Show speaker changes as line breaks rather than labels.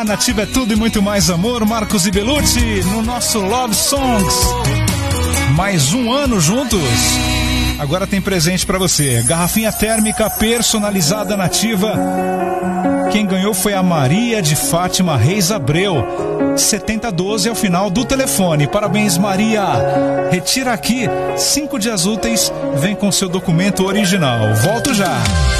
lá, Nativa é tudo e muito mais amor. Marcos e Belucci no nosso Love Songs. Mais um ano juntos. Agora tem presente pra você. Garrafinha térmica personalizada Nativa. Quem ganhou foi a Maria de Fátima Reis Abreu. 7012 é o final do telefone. Parabéns, Maria. Retira aqui 5 dias úteis. Vem com seu documento original. Volto já.